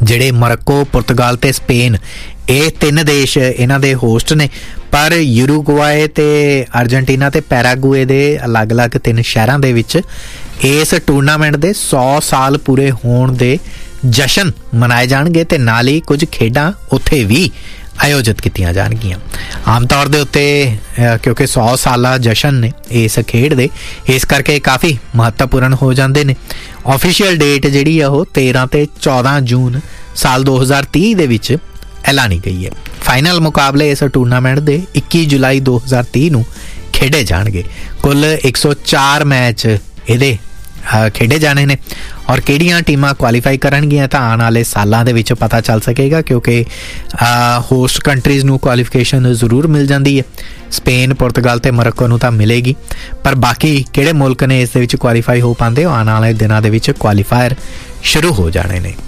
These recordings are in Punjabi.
ਜਿਹੜੇ ਮੋਰੋਕੋ, ਪੁਰਤਗਾਲ ਤੇ ਸਪੇਨ, ਇਹ 3 ਦੇਸ਼ ਇਹਨਾਂ ਦੇ ਹੋਸਟ ਨੇ। ਪਰ ਯੂਰੂਗਵਾਏ ਤੇ ਅਰਜਨਟੀਨਾ ਤੇ ਪੈਰਾਗੁਏ ਦੇ ਅਲੱਗ-ਅਲੱਗ 3 ਸ਼ਹਿਰਾਂ ਦੇ ਵਿੱਚ ਇਸ ਟੂਰਨਾਮੈਂਟ ਦੇ 100 ਸਾਲ ਪੂਰੇ ਹੋਣ ਦੇ ਜਸ਼ਨ ਮਨਾਏ ਜਾਣਗੇ ਤੇ ਨਾਲ ਹੀ ਕੁਝ ਖੇਡਾਂ ਉੱਥੇ ਵੀ ਆਯੋਜਿਤ ਕੀਤੀਆਂ ਜਾਣਗੀਆਂ। ਆਮ ਤੌਰ ਦੇ ਉੱਤੇ ਕਿਉਂਕਿ 100 ਸਾਲਾ ਜਸ਼ਨ ਨੇ ਇਸ ਖੇਡ ਦੇ, ਇਸ ਕਰਕੇ ਕਾਫੀ ਮਹੱਤਵਪੂਰਨ ਹੋ ਜਾਂਦੇ ਨੇ। ਆਫੀਸ਼ੀਅਲ ਡੇਟ ਜਿਹੜੀ ਆ ਉਹ 13 ਤੇ 14 ਜੂਨ ਸਾਲ 2030 ਦੇ ਵਿੱਚ ਐਲਾਨੀ ਗਈ ਹੈ। ਫਾਈਨਲ ਮੁਕਾਬਲੇ ਇਸ ਟੂਰਨਾਮੈਂਟ ਦੇ 21 ਜੁਲਾਈ 2030 ਨੂੰ ਖੇਡੇ ਜਾਣਗੇ। ਕੁੱਲ 104 ਮੈਚ ਇਹਦੇ ਖੇਡੇ ਜਾਣੇ ਨੇ ਔਰ ਕਿਹੜੀਆਂ ਟੀਮਾਂ ਕੁਆਲੀਫਾਈ ਕਰਨਗੀਆਂ ਤਾਂ ਆਉਣ ਵਾਲੇ ਸਾਲਾਂ ਦੇ ਵਿੱਚ ਪਤਾ ਚੱਲ ਸਕੇਗਾ, ਕਿਉਂਕਿ ਹੋਸਟ ਕੰਟਰੀਜ਼ ਨੂੰ ਕੁਆਲੀਫਿਕੇਸ਼ਨ ਜ਼ਰੂਰ ਮਿਲ ਜਾਂਦੀ ਹੈ। ਸਪੇਨ, ਪੁਰਤਗਾਲ ਤੇ ਮੋਰੋਕੋ ਨੂੰ ਤਾਂ ਮਿਲੇਗੀ, ਪਰ ਬਾਕੀ ਕਿਹੜੇ ਮੁਲਕ ਨੇ ਇਸ ਦੇ ਵਿੱਚ ਕੁਆਲੀਫਾਈ ਹੋ ਪਾਉਂਦੇ ਉਹ ਆਉਣ ਵਾਲੇ ਦਿਨਾਂ ਦੇ ਵਿੱਚ ਕੁਆਲੀਫਾਇਰ ਸ਼ੁਰੂ ਹੋ ਜਾਣੇ ਨੇ।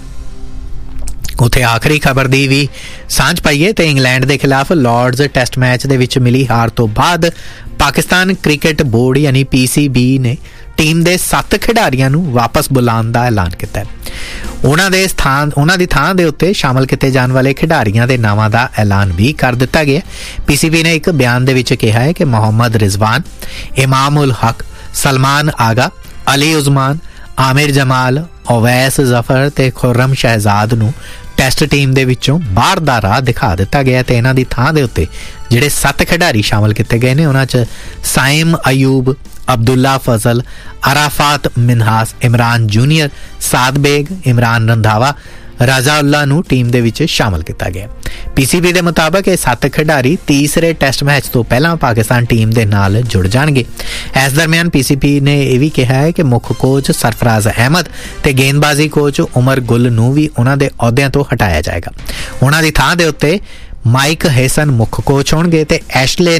ਉੱਥੇ ਆਖਰੀ ਖਬਰ ਦੀ ਵੀ ਸਾਂਝ ਪਾਈਏ ਤੇ ਇੰਗਲੈਂਡ ਦੇ ਖਿਲਾਫ ਲਾਰਡਸ ਟੈਸਟ ਮੈਚ ਦੇ ਵਿੱਚ ਮਿਲੀ ਹਾਰ ਤੋਂ ਬਾਅਦ ਪਾਕਿਸਤਾਨ ਕ੍ਰਿਕਟ ਬੋਰਡ ਯਾਨੀ PCB ਨੇ ਟੀਮ ਦੇ 7 ਖਿਡਾਰੀਆਂ ਨੂੰ ਵਾਪਸ ਬੁਲਾਉਣ ਦਾ ਐਲਾਨ ਕੀਤਾ। ਉਹਨਾਂ ਦੀ ਥਾਂ ਦੇ ਉੱਤੇ ਸ਼ਾਮਲ ਕੀਤੇ ਜਾਣ ਵਾਲੇ ਖਿਡਾਰੀਆਂ ਦੇ ਨਾਵਾਂ ਦਾ ਐਲਾਨ ਵੀ ਕਰ ਦਿੱਤਾ ਗਿਆ। PCB ਨੇ ਇੱਕ ਬਿਆਨ ਦੇ ਵਿੱਚ ਕਿਹਾ ਹੈ ਕਿ ਮੁਹੰਮਦ ਰਿਜ਼ਵਾਨ, ਇਮਾਮ ਉਲ ਹਕ, ਸਲਮਾਨ ਆਗਾ, ਅਲੀ ਉਜ਼ਮਾਨ, ਆਮਿਰ ਜਮਾਲ, ਓਵੈਸ ਜ਼ਫਰ ਤੇ ਖੁਰਮ ਸ਼ਹਿਜ਼ਾਦ ਨੂੰ ਟੈਸਟ ਟੀਮ ਦੇ ਵਿੱਚੋਂ ਬਾਹਰ ਦਾ ਰਾਹ ਦਿਖਾ ਦਿੱਤਾ ਗਿਆ ਤੇ ਇਹਨਾਂ ਦੀ ਥਾਂ ਦੇ ਉੱਤੇ ਜਿਹੜੇ 7 ਖਿਡਾਰੀ ਸ਼ਾਮਲ ਕੀਤੇ ਗਏ ਨੇ ਉਹਨਾਂ 'ਚ ਸਾਇਮ ਅਯੂਬ, ਅਬਦੁੱਲਾ ਫਜ਼ਲ, ਅਰਾਫਾਤ ਮਿਨਹਾਸ, ਇਮਰਾਨ ਜੂਨੀਅਰ, ਸਾਦ ਬੇਗ, ਇਮਰਾਨ ਰੰਧਾਵਾ, ਰਾਜ਼ਾਉੱਲਾ ਨੂੰ ਟੀਮ ਦੇ ਵਿੱਚ ਸ਼ਾਮਲ ਕੀਤਾ ਗਿਆ। PCB ਦੇ ਮੁਤਾਬਕ ਇਹ 7 ਖਿਡਾਰੀ ਤੀਸਰੇ ਟੈਸਟ ਮੈਚ ਤੋਂ ਪਹਿਲਾਂ ਪਾਕਿਸਤਾਨ ਟੀਮ ਦੇ ਨਾਲ ਜੁੜ ਜਾਣਗੇ। ਇਸ ਦਰਮਿਆਨ PCB ਨੇ ਇਹ ਵੀ ਕਿਹਾ ਹੈ ਕਿ ਮੁੱਖ ਕੋਚ ਸਰਫਰਾਜ਼ ਅਹਿਮਦ ਤੇ ਗੇਂਦਬਾਜ਼ੀ ਕੋਚ ਉਮਰ ਗੁੱਲ ਨੂੰ ਵੀ ਉਹਨਾਂ ਦੇ ਅਹੁਦਿਆਂ ਤੋਂ ਹਟਾਇਆ ਜਾਏਗਾ। ਉਹਨਾਂ ਦੀ ਥਾਂ ਦੇ ਉੱਤੇ ਮਾਈਕ ਹੈਸਨ ਮੁੱਖ ਕੋਚ ਹੋਣਗੇ ਤੇ ਐਸ਼ਲੇ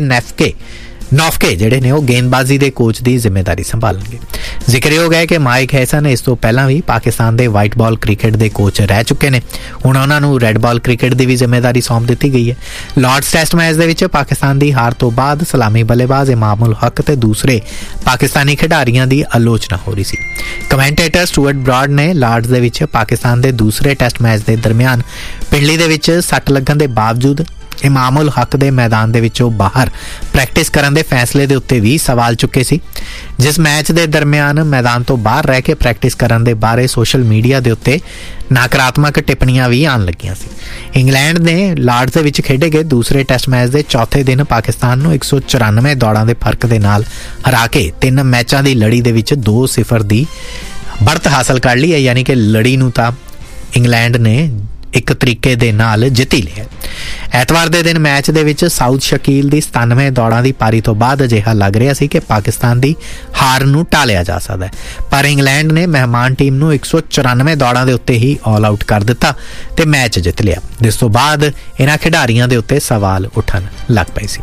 ਨੌਫਕੇ ਜਿਹੜੇ ਨੇ ਉਹ ਗੇਂਦਬਾਜ਼ੀ ਦੇ ਕੋਚ ਦੀ ਜ਼ਿੰਮੇਵਾਰੀ ਸੰਭਾਲਣਗੇ। ਜ਼ਿਕਰਯੋਗ ਹੈ ਕਿ ਮਾਈਕ ਹੈਸਨ ਇਸ ਤੋਂ ਪਹਿਲਾਂ ਵੀ ਪਾਕਿਸਤਾਨ ਦੇ ਵਾਈਟ ਬਾਲ ਕ੍ਰਿਕਟ ਦੇ ਕੋਚ ਰਹਿ ਚੁੱਕੇ ਨੇ। ਹੁਣ ਉਹਨਾਂ ਨੂੰ ਰੈੱਡ ਬਾਲ ਕ੍ਰਿਕਟ ਦੀ ਵੀ ਜ਼ਿੰਮੇਵਾਰੀ ਸੌਂਪ ਦਿੱਤੀ ਗਈ ਹੈ। ਲਾਰਡਸ ਟੈਸਟ ਮੈਚ ਦੇ ਵਿੱਚ ਪਾਕਿਸਤਾਨ ਦੀ ਹਾਰ ਤੋਂ ਬਾਅਦ ਸਲਾਮੀ ਬੱਲੇਬਾਜ਼ ਇਮਾਮ ਉਲ ਹਕ ਤੇ ਦੂਸਰੇ ਪਾਕਿਸਤਾਨੀ ਖਿਡਾਰੀਆਂ ਦੀ ਆਲੋਚਨਾ ਹੋ ਰਹੀ ਸੀ। ਕਮੈਂਟੇਟਰ ਸਟੂਅਰਟ ਬਰਾਡ ਨੇ ਲਾਰਡਸ ਦੇ ਵਿੱਚ ਪਾਕਿਸਤਾਨ ਦੇ ਦੂਸਰੇ ਟੈਸਟ ਮੈਚ ਦੇ ਦਰਮਿਆਨ ਪਿੰਡਲੀ ਦੇ ਵਿੱਚ ਸੱਟ ਲੱਗਣ ਦੇ ਬਾਵਜੂਦ ਇਮਾਮ ਉਲ ਹਕ ਦੇ ਮੈਦਾਨ ਦੇ ਵਿੱਚੋਂ ਬਾਹਰ ਪ੍ਰੈਕਟਿਸ ਕਰਨ ਦੇ ਫੈਸਲੇ ਦੇ ਉੱਤੇ ਵੀ ਸਵਾਲ ਚੁੱਕੇ ਸੀ। ਜਿਸ ਮੈਚ ਦੇ ਦਰਮਿਆਨ ਮੈਦਾਨ ਤੋਂ ਬਾਹਰ ਰਹਿ ਕੇ ਪ੍ਰੈਕਟਿਸ ਕਰਨ ਦੇ ਬਾਰੇ ਸੋਸ਼ਲ ਮੀਡੀਆ ਦੇ ਉੱਤੇ ਨਕਾਰਾਤਮਕ ਟਿੱਪਣੀਆਂ ਵੀ ਆਉਣ ਲੱਗੀਆਂ ਸੀ। ਇੰਗਲੈਂਡ ਨੇ ਲਾਰਡਸ ਦੇ ਵਿੱਚ ਖੇਡੇ ਗਏ ਦੂਸਰੇ ਟੈਸਟ ਮੈਚ ਦੇ ਚੌਥੇ ਦਿਨ ਪਾਕਿਸਤਾਨ ਨੂੰ 194 ਦੌੜਾਂ ਦੇ ਫਰਕ ਦੇ ਨਾਲ ਹਰਾ ਕੇ 3 ਮੈਚਾਂ ਦੀ ਲੜੀ ਦੇ ਵਿੱਚ 2-0 ਦੀ बढ़त हासिल कर ली है, यानी कि लड़ी नूं तां इंग्लैंड ने एक तरीके दे नाल जित ही लिया। ਐਤਵਾਰ ਦੇ ਦਿਨ ਮੈਚ ਦੇ ਵਿੱਚ ਸਾਊਥ ਸ਼ਕੀਲ ਦੀ 97 ਦੌੜਾਂ ਦੀ ਪਾਰੀ ਤੋਂ ਬਾਅਦ ਅਜਿਹਾ ਲੱਗ ਰਿਹਾ ਸੀ ਕਿ ਪਾਕਿਸਤਾਨ ਦੀ ਹਾਰ ਨੂੰ ਟਾਲਿਆ ਜਾ ਸਕਦਾ ਹੈ, ਪਰ ਇੰਗਲੈਂਡ ਨੇ ਮਹਿਮਾਨ ਟੀਮ ਨੂੰ 194 ਦੌੜਾਂ ਦੇ ਉੱਤੇ ਹੀ ਆਲ ਆਊਟ ਕਰ ਦਿੱਤਾ ਤੇ ਮੈਚ ਜਿੱਤ ਲਿਆ, ਜਿਸ ਤੋਂ ਬਾਅਦ ਇਹਨਾਂ ਖਿਡਾਰੀਆਂ ਦੇ ਉੱਤੇ ਸਵਾਲ ਉੱਠਣ ਲੱਗ ਪਏ ਸੀ।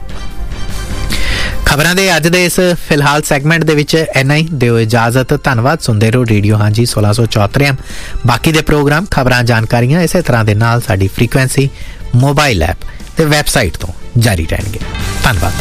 ਖਬਰਾਂ ਦੇ ਅੱਜ ਦੇ ਇਸ ਫਿਲਹਾਲ ਸੈਗਮੈਂਟ ਦੇ ਵਿੱਚ ਇੰਨਾ ਹੀ। ਦਿਓ ਇਜਾਜ਼ਤ, ਧੰਨਵਾਦ। ਸੁਣਦੇ ਰਹੋ ਰੇਡੀਓ ਹਾਂਜੀ 1674। ਬਾਕੀ ਦੇ ਪ੍ਰੋਗਰਾਮ, ਖਬਰਾਂ, ਜਾਣਕਾਰੀਆਂ ਇਸੇ ਤਰ੍ਹਾਂ ਦੇ ਨਾਲ ਸਾਡੀ ਫ੍ਰੀਕੁਐਂਸੀ, ਮੋਬਾਈਲ ਐਪ ਤੇ ਵੈਬਸਾਈਟ ਤੋਂ ਜਾਰੀ ਰਹਿਣਗੇ। ਧੰਨਵਾਦ।